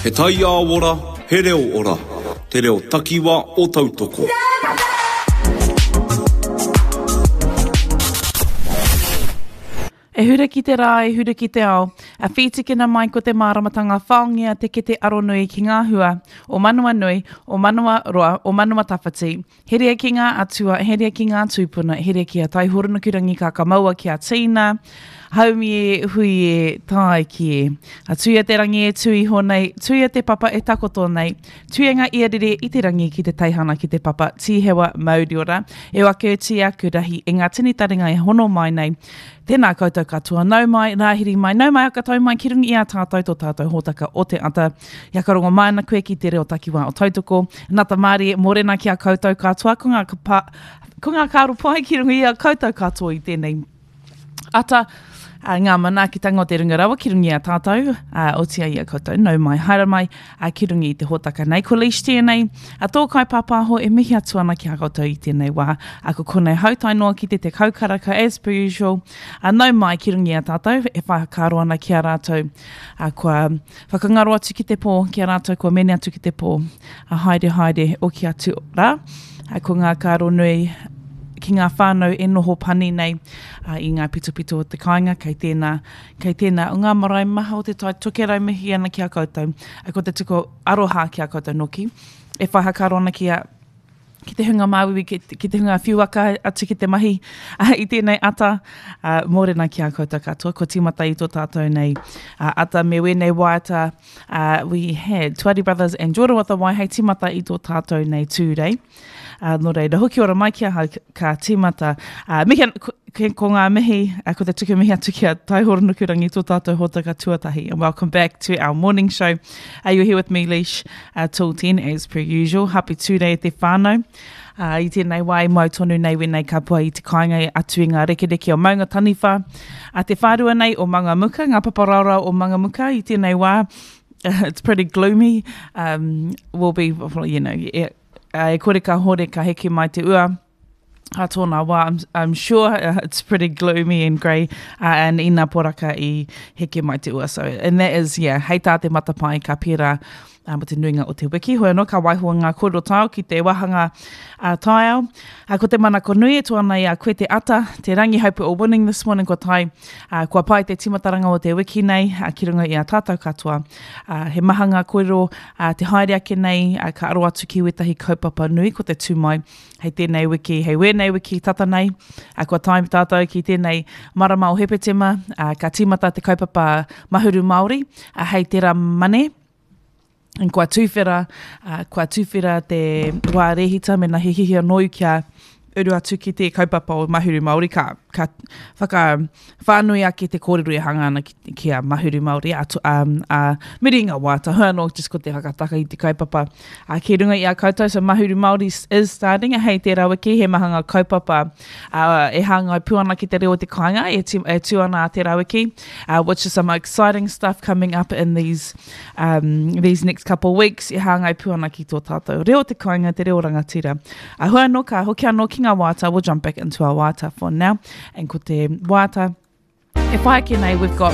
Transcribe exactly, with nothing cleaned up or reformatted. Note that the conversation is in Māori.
He tai a ora, he reo ora. Te reo takiwa o tautoko. E hure ki te rā, e hure ki te ao. A whitikina mai ko te māramatanga whaongia te ke te aronui ki ngā hua. O manua nui, o manua roa, o manua tawhati. Herea ki ngā atua, herea ki ngā tūpuna, herea ki a tai horunukurangi ka kamaua ki a tīna. Haumi e hui e tāi ki e. A tuia te rangi e tui honei, tuia te papa e takoto nei. Tuia ngā iarere i te rangi ki te taihana ki te papa, tihewa mauri ora. E wake ti a kurahi, e ngā tini taringa e hono mai nei. Tēnā koutou katoa, nau mai, rāhiri mai, nau mai aka tau mai, ki rungi i a tātou tō tātou hōtaka o te ata. Ia karongo mai na koe ki te reo takiwa o tautoko. Nata Māori, mōrena ki a koutou katoa, ko ngā, kapa, ko ngā kāro pai ki rungi i a koutou katoa i tēnei ata. Uh, ngā mana ki tango te rungarawa ki rungi a tātou, uh, o tia i a koutou, nau mai, haere mai, uh, ki rungi i te hōtaka nei. Ko leish tēnei, a tō kai pāpāho e mihi atuana ki a koutou i tēnei wā. A ko konei hautai noa ki te te kaukaraka as per usual. Uh, nau mai ki rungi a tātou, e whakaro ana ki a rātou. Uh, kua whakangaro atu ki te pō, ki a rātou, kua mene atu ki te pō. Uh, haere haere o ki atu rā. Uh, ko ngā kāro nui, ki ngā whānau e noho pani nei uh, i ngā pitopito o te kāinga, kei tēnā, kei tēnā o ngā marae maha o te tai tokerau mihi ana ki a koutou, a ko te tuko aroha ki a koutou noki, e whahakaro ana ki a ki te hunga māui, ki, ki te hunga whiuaka atu ki te mahi uh, i tēnei ata, uh, mōrena ki a koutou katoa, ko tīmata i tō tātou nei uh, ata me wēnei waiata, uh, we had Tuari Brothers and Jordan with the Wai, hei tīmata i tō tātou nei tūrei. Uh, no reira, hoki ora mai kia hau ka tīmata. Uh, mihi, ko, ko ngā mihi, uh, ko te tuku mihi atu ki a Taihorunukurangi tō tātou hōtaka tuatahi. And welcome back to our morning show. Uh, you're here with me, Leish, uh, till ten, as per usual. Happy tūrei e te whānau. Uh, I tēnei wai, mai tonu nei wenei ka pua i te kāinga atu i ngā rekereke o maunga taniwha. A te whārua nei o Manga Muka, ngā paparara o Manga Muka, i tēnei wā. Uh, it's pretty gloomy. Um, will be, you know, yeah, Uh, e kore ka hore ka heke mai te ua. A tōna wā, I'm, I'm sure uh, it's pretty gloomy and grey, uh, and ina poraka i heke mai te ua. So, and that is, yeah, hei tā te matapai ka pira uh, mo te nuinga o te wiki. Hoi anō ka waihua ngā kōrero tāo ki te wahanga uh, tāo. Uh, ko te mana ko nui e tuana i a koe te ata, te rangi hope o winning this morning ko tai. Uh, kua pai te timataranga o te wiki nei, uh, ki runga i a tātou katoa. Uh, he maha ngā kōrero, uh, te haere ake nei, uh, ka aro atu ki wetahi kaupapa nui ko te tūmai. Hei tēnei wiki, hei wēnei wiki tata nei, uh, kua taimi tātou ki tēnei marama o hepetema, uh, ka tīmata te kaupapa mahuru Māori, uh, hei tērā mane. And kua tūwhera, uh, kua tūwhera te wā rehita me na hihihi anoi kia uru atu ki te kaupapa o mahuru Māori, ka, ka whaka whānui ake te kōrero e hanga ana ki, ki a mahuru Māori, a, um, a miringa wāta, hua anō, just ko te hakataka i te kaupapa. A ki runga i a koutou, so mahuru Māori is starting, a hei tērā wiki, he mahanga kaupapa uh, e hanga puana ki te reo te kāinga, e, ti, e tuana a tērā wiki, uh, which is some exciting stuff coming up in these um, these next couple of weeks, e hanga puana ki tō tātou. Reo te kāinga, te reo rangatira. A hua anō, ka hoki anō ki ngā wāta, we'll jump back into our wāta for now. And ko te wāta, e whaeke nei, we've got